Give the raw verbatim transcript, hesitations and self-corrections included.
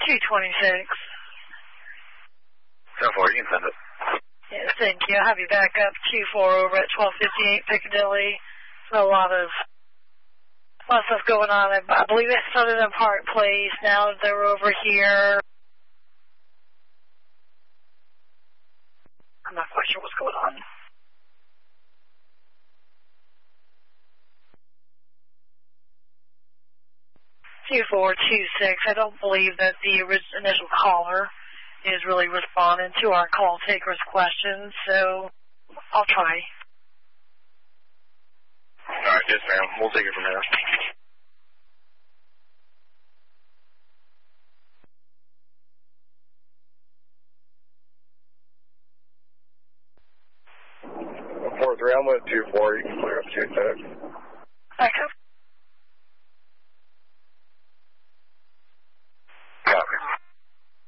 two twenty-six. ten four, you can send it. Yes, thank you. I'll have you back up two four over at twelve fifty-eight Piccadilly. There's a lot of, a lot of stuff going on. I, I believe they started in Park Place. Now they're over here. I'm not quite sure what's going on. two four two six. I don't believe that the initial caller is really responding to our call taker's questions, so I'll try. All right, yes, ma'am. We'll take it from there. four three, I'm with two four. You can clear up two six. Back up